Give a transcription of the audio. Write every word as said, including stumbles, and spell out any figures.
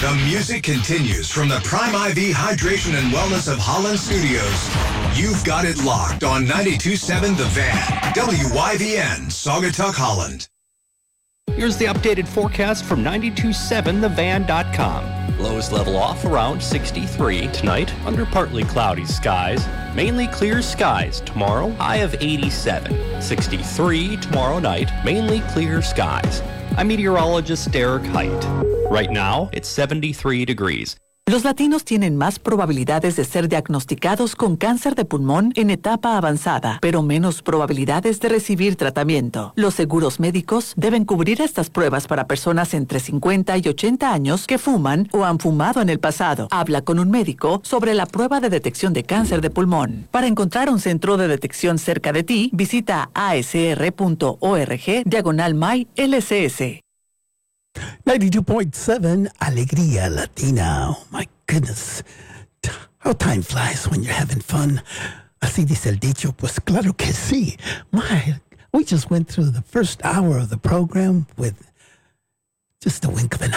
The music continues from the Prime I V Hydration and Wellness of Holland Studios. You've got it locked on ninety-two point seven The Van, W Y V N, Saugatuck, Holland. Here's the updated forecast from nine two seven the van dot com. Lows level off around sixty-three. Tonight, under partly cloudy skies. Mainly clear skies tomorrow, high of eighty-seven. sixty-three tomorrow night, mainly clear skies. I'm meteorologist Derek Height. Right now, it's seventy-three degrees. Los latinos tienen más probabilidades de ser diagnosticados con cáncer de pulmón en etapa avanzada, pero menos probabilidades de recibir tratamiento. Los seguros médicos deben cubrir estas pruebas para personas entre cincuenta y ochenta años que fuman o han fumado en el pasado. Habla con un médico sobre la prueba de detección de cáncer de pulmón. Para encontrar un centro de detección cerca de ti, visita a s r punto org diagonal M Y L C S. ninety-two point seven Alegría Latina. Oh my goodness. How time flies when you're having fun. Así dice el dicho. Pues claro que sí. My, we just went through the first hour of the program with just a wink of an eye.